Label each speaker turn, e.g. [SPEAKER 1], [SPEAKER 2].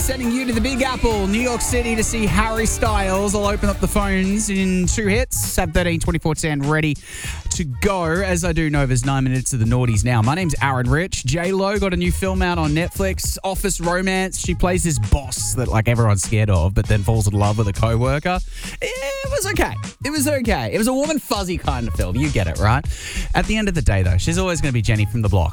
[SPEAKER 1] sending you to the Big Apple, New York City, to see Harry Styles. I'll open up the phones in 2 hits. Sab 13 24 10 ready to go. As I do know, there's 9 minutes of the naughties now. My name's Aaron Rich. J-Lo got a new film out on Netflix, Office Romance. She plays this boss that like everyone's scared of, but then falls in love with a co-worker. It was okay. It was okay. It was a warm and fuzzy kind of film. You get it, right? At the end of the day, though, she's always going to be Jenny from the block.